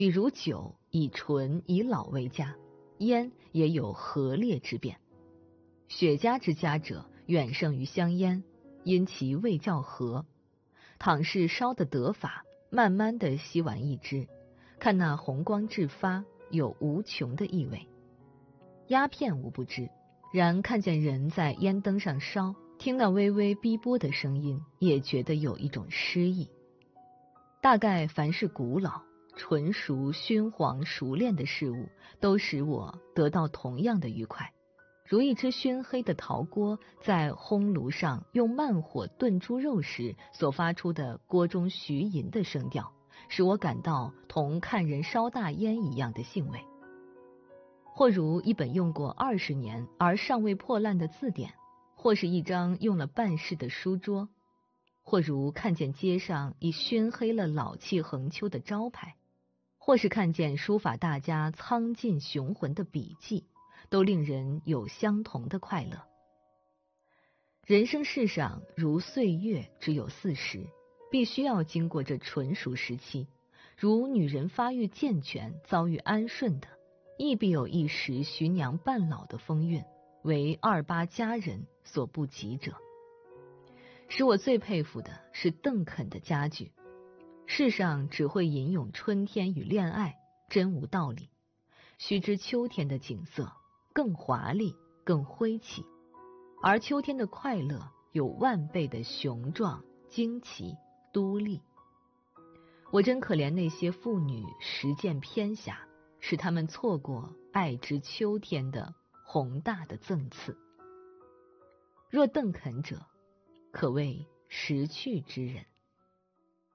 比如酒以醇以老为佳，烟也有和烈之变。雪茄之佳者，远胜于香烟，因其味较和。倘是烧得得法，慢慢地吸完一支，看那红光炙发，有无穷的意味。鸦片无不知，然看见人在烟灯上烧，听那微微逼波的声音，也觉得有一种诗意。大概凡是古老、纯熟、熏黄、熟练的事物，都使我得到同样的愉快。如一只熏黑的陶锅在烘炉上用慢火炖猪肉时所发出的锅中徐吟的声调，使我感到同看人烧大烟一样的兴味。或如一本用过20年而尚未破烂的字典，或是一张用了半世的书桌，或如看见街上已熏黑了老气横秋的招牌，或是看见书法大家苍劲雄浑的笔迹，都令人有相同的快乐。人生世上如岁月只有40，必须要经过这纯熟时期，如女人发育健全遭遇安顺的，亦必有一时徐娘半老的风韵，为28佳人所不及者。使我最佩服的是邓肯的佳句，世上只会吟咏春天与恋爱，真无道理。须知秋天的景色更华丽更辉奇，而秋天的快乐有万倍的雄壮惊奇都丽。我真可怜那些妇女实践偏狭，使他们错过爱之秋天的宏大的赠赐。若邓肯者，可谓识趣之人。